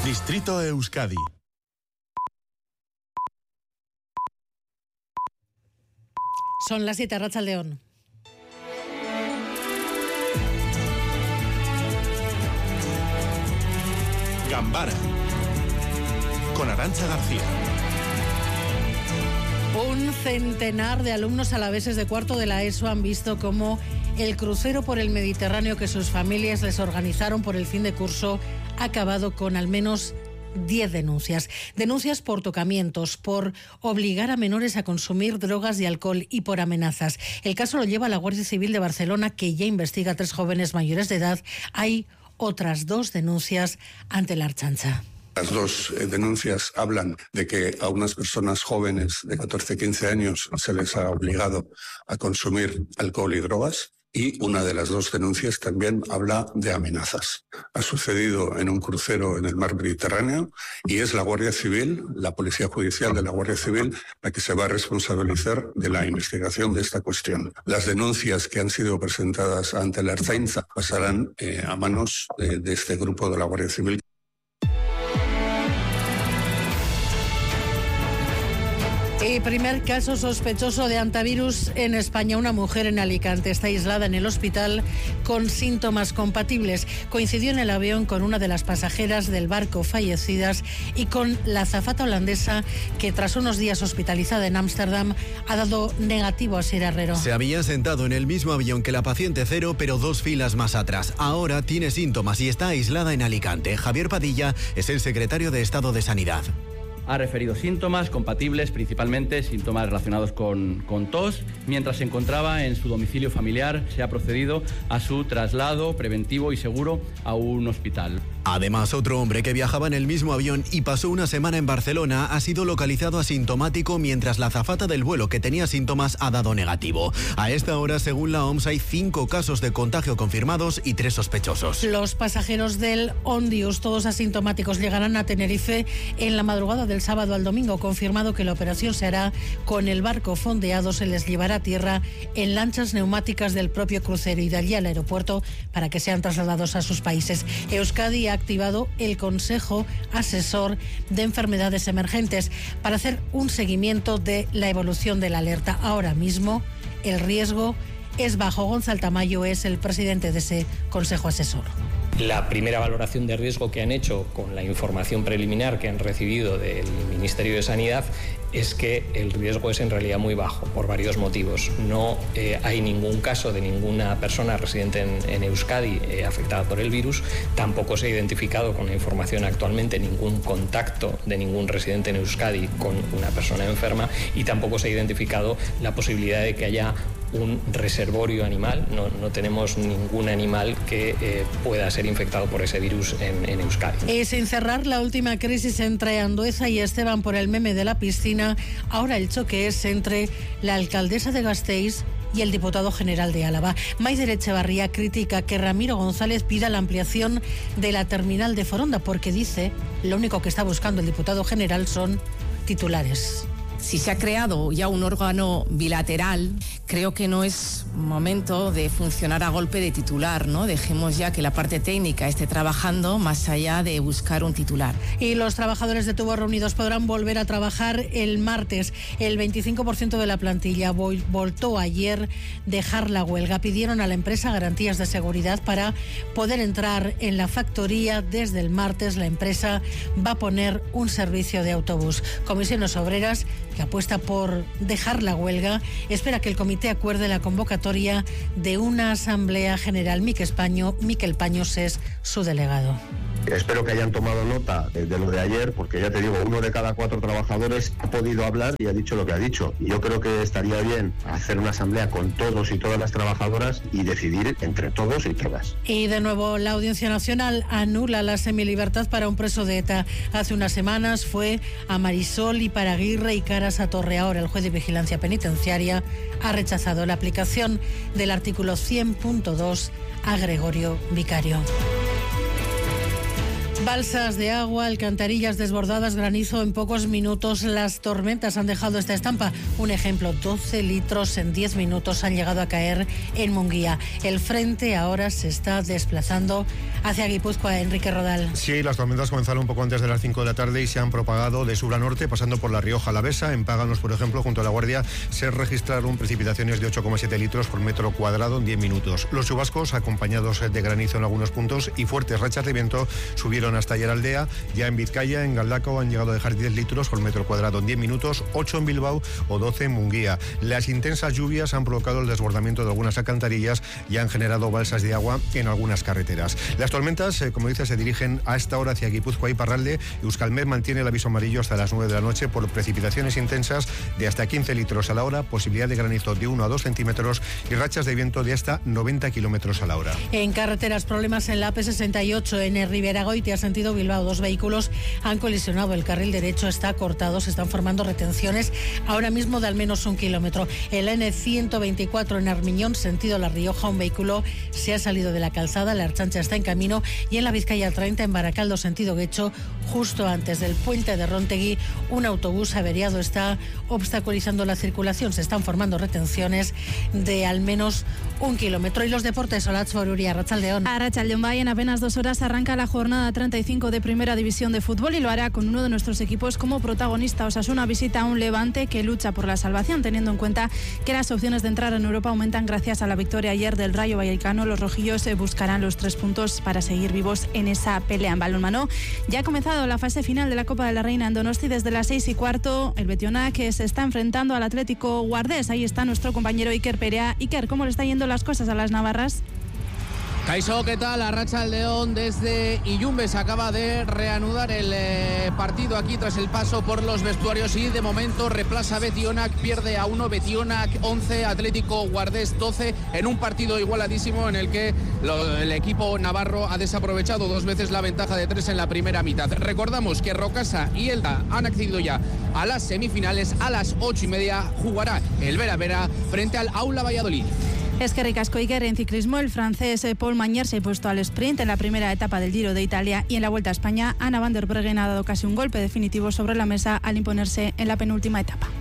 Distrito Euskadi. Son las 7, Arratsaldeon. Gambara con Arantxa García. Un centenar de alumnos alaveses de cuarto de la ESO han visto cómo el crucero por el Mediterráneo que sus familias les organizaron por el fin de curso ha acabado con al menos 10 denuncias. Denuncias por tocamientos, por obligar a menores a consumir drogas y alcohol y por amenazas. El caso lo lleva la Guardia Civil de Barcelona, que ya investiga a 3 jóvenes mayores de edad. Hay otras 2 denuncias ante la Ertzaintza. Las 2 denuncias hablan de que a unas personas jóvenes de 14-15 años se les ha obligado a consumir alcohol y drogas. Y una de las 2 denuncias también habla de amenazas. Ha sucedido en un crucero en el mar Mediterráneo y es la Guardia Civil, la Policía Judicial de la Guardia Civil, la que se va a responsabilizar de la investigación de esta cuestión. Las denuncias que han sido presentadas ante la Ertzaintza pasarán a manos de este grupo de la Guardia Civil. Y primer caso sospechoso de antivirus en España. Una mujer en Alicante está aislada en el hospital con síntomas compatibles. Coincidió en el avión con una de las pasajeras del barco fallecidas y con la azafata holandesa que tras unos días hospitalizada en Ámsterdam ha dado negativo a Sir Herrero. Se había sentado en el mismo avión que la paciente cero, pero 2 filas más atrás. Ahora tiene síntomas y está aislada en Alicante. Javier Padilla es el secretario de Estado de Sanidad. Ha referido síntomas compatibles, principalmente síntomas relacionados con tos. Mientras se encontraba en su domicilio familiar, se ha procedido a su traslado preventivo y seguro a un hospital. Además, otro hombre que viajaba en el mismo avión y pasó una semana en Barcelona ha sido localizado asintomático, mientras la azafata del vuelo que tenía síntomas ha dado negativo. A esta hora, según la OMS, hay 5 casos de contagio confirmados y 3 sospechosos. Los pasajeros del Ondius, todos asintomáticos, llegarán a Tenerife en la madrugada del sábado al domingo. Confirmado que la operación se hará con el barco fondeado, se les llevará a tierra en lanchas neumáticas del propio crucero y de allí al aeropuerto para que sean trasladados a sus países. Euskadi ha activado el Consejo Asesor de Enfermedades Emergentes para hacer un seguimiento de la evolución de la alerta. Ahora mismo el riesgo es bajo. Gonzalo Tamayo es el presidente de ese Consejo Asesor. La primera valoración de riesgo que han hecho con la información preliminar que han recibido del Ministerio de Sanidad es que el riesgo es en realidad muy bajo, por varios motivos. No hay ningún caso de ninguna persona residente en Euskadi afectada por el virus. Tampoco se ha identificado con la información actualmente ningún contacto de ningún residente en Euskadi con una persona enferma y tampoco se ha identificado la posibilidad de que haya un reservorio animal. No tenemos ningún animal que pueda ser infectado por ese virus en Euskadi. Sin cerrar la última crisis entre Andueza y Esteban por el meme de la piscina, ahora el choque es entre la alcaldesa de Gasteiz y el diputado general de Álava. Maider Echevarría critica que Ramiro González pida la ampliación de la terminal de Foronda porque dice lo único que está buscando el diputado general son titulares. Si se ha creado ya un órgano bilateral, creo que no es momento de funcionar a golpe de titular, ¿no? Dejemos ya que la parte técnica esté trabajando más allá de buscar un titular. Y los trabajadores de Tubos Reunidos podrán volver a trabajar el martes. El 25% de la plantilla voltó ayer dejar la huelga. Pidieron a la empresa garantías de seguridad para poder entrar en la factoría. Desde el martes la empresa va a poner un servicio de autobús. Comisiones Obreras, que apuesta por dejar la huelga, espera que el comité acuerde la convocatoria de una asamblea general. Miquel Paños es su delegado. Espero que hayan tomado nota de lo de ayer, porque ya te digo, 1 de cada 4 trabajadores ha podido hablar y ha dicho lo que ha dicho. Y yo creo que estaría bien hacer una asamblea con todos y todas las trabajadoras y decidir entre todos y todas. Y de nuevo, la Audiencia Nacional anula la semilibertad para un preso de ETA. Hace unas semanas fue a Marisol Iparaguirre y Caras a Torre. Ahora el juez de vigilancia penitenciaria ha rechazado la aplicación del artículo 100.2 a Gregorio Vicario. Balsas de agua, alcantarillas desbordadas, granizo en pocos minutos. Las tormentas han dejado esta estampa. Un ejemplo, 12 litros en 10 minutos han llegado a caer en Munguía. El frente ahora se está desplazando hacia Guipúzcoa. Enrique Rodal. Sí, las tormentas comenzaron un poco antes de las 5 de la tarde y se han propagado de sur a norte, pasando por La Rioja Alavesa. En Páganos, por ejemplo, junto a La Guardia, se registraron precipitaciones de 8,7 litros por metro cuadrado en 10 minutos. Los chubascos, acompañados de granizo en algunos puntos y fuertes rachas de viento, subieron hasta Ayeraldea. Ya en Vizcaya, en Galdacao, han llegado a dejar 10 litros por metro cuadrado en 10 minutos, 8 en Bilbao o 12 en Munguía. Las intensas lluvias han provocado el desbordamiento de algunas alcantarillas y han generado balsas de agua en algunas carreteras. Las tormentas, como dice, se dirigen a esta hora hacia Guipúzcoa y Iparralde. Euskalmet mantiene el aviso amarillo hasta las 9 de la noche por precipitaciones intensas de hasta 15 litros a la hora, posibilidad de granizo de 1 a 2 centímetros y rachas de viento de hasta 90 kilómetros a la hora. En carreteras, problemas en la AP68 en Riberagoitia, sentido Bilbao. 2 vehículos han colisionado. El carril derecho está cortado. Se están formando retenciones ahora mismo de al menos 1 kilómetro. En la N124 en Armiñón, sentido La Rioja, un vehículo se ha salido de la calzada. La Ertzaintza está en camino. Y en la Vizcaya 30 en Baracaldo, sentido Guecho, justo antes del puente de Rontegui, un autobús averiado está obstaculizando la circulación. Se están formando retenciones de al menos 1 kilómetro. Y los deportes, Olatz Foruria, Arratsaldeon. Arratsaldeon, en apenas 2 horas arranca la jornada 35 de Primera División de Fútbol y lo hará con uno de nuestros equipos como protagonista. Osasuna visita a un Levante que lucha por la salvación, teniendo en cuenta que las opciones de entrar en Europa aumentan gracias a la victoria ayer del Rayo Vallecano. Los rojillos buscarán los 3 puntos para seguir vivos en esa pelea. En balonmano ya ha comenzado la fase final de la Copa de la Reina en Donosti. Desde las 6:15 el Betionak que se está enfrentando al Atlético Guardés. Ahí está nuestro compañero Iker Perea. Iker, ¿cómo le está yendo las cosas a las navarras? Kaixo, ¿qué tal? Arratsaldeon desde Illumbe. Se acaba de reanudar el partido aquí tras el paso por los vestuarios y de momento reemplaza Betionak, pierde a 1, Betionak 11, Atlético Guardés 12, en un partido igualadísimo en el que el equipo navarro ha desaprovechado 2 veces la ventaja de 3 en la primera mitad. Recordamos que Rocasa y Elda han accedido ya a las semifinales. A las 8:30 jugará el Vera Vera frente al Aula Valladolid. Es que ricasco, Iker. En ciclismo, el francés Paul Magnier se ha puesto al sprint en la primera etapa del Giro de Italia y en la Vuelta a España, Anna van der Breggen ha dado casi un golpe definitivo sobre la mesa al imponerse en la penúltima etapa.